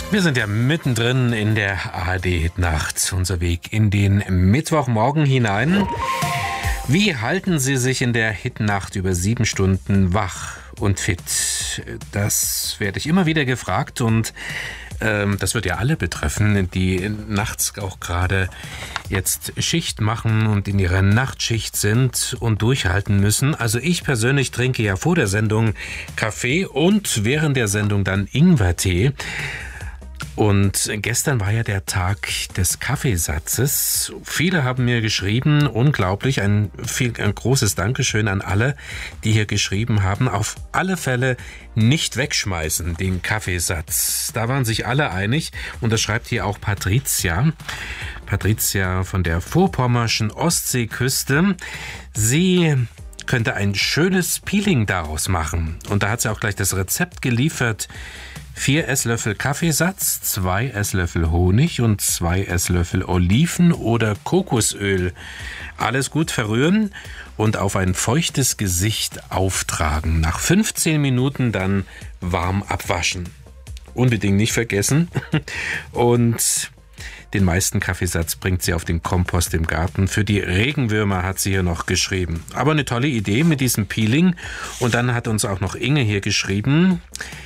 Wir sind ja mittendrin in der ARD-Nacht, unser Weg in den Mittwochmorgen hinein. Wie halten Sie sich in der Hitnacht über 7 Stunden wach und fit? Das werde ich immer wieder gefragt und das wird ja alle betreffen, die nachts auch gerade jetzt Schicht machen und in ihrer Nachtschicht sind und durchhalten müssen. Also ich persönlich trinke ja vor der Sendung Kaffee und während der Sendung dann Ingwertee. Und gestern war ja der Tag des Kaffeesatzes. Viele haben mir geschrieben, unglaublich, ein großes Dankeschön an alle, die hier geschrieben haben. Auf alle Fälle nicht wegschmeißen, den Kaffeesatz. Da waren sich alle einig und das schreibt hier auch Patricia. Patricia von der vorpommerschen Ostseeküste. Sie könnte ein schönes Peeling daraus machen. Und da hat sie auch gleich das Rezept geliefert. 4 Esslöffel Kaffeesatz, 2 Esslöffel Honig und 2 Esslöffel Oliven- oder Kokosöl. Alles gut verrühren und auf ein feuchtes Gesicht auftragen. Nach 15 Minuten dann warm abwaschen. Unbedingt nicht vergessen. Und den meisten Kaffeesatz bringt sie auf den Kompost im Garten. Für die Regenwürmer hat sie hier noch geschrieben. Aber eine tolle Idee mit diesem Peeling. Und dann hat uns auch noch Inge hier geschrieben,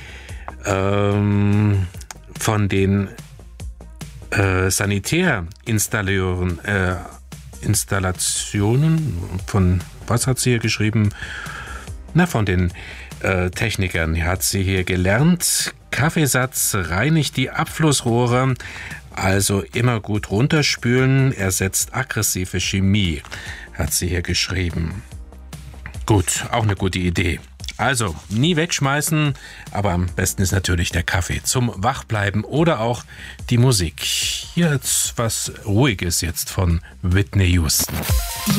von den Sanitärinstallationen, von was hat sie hier geschrieben? Von den Technikern hat sie hier gelernt. Kaffeesatz reinigt die Abflussrohre, also immer gut runterspülen, ersetzt aggressive Chemie, hat sie hier geschrieben. Gut, auch eine gute Idee. Also, nie wegschmeißen, aber am besten ist natürlich der Kaffee zum Wachbleiben oder auch die Musik. Hier ist was Ruhiges jetzt von Whitney Houston.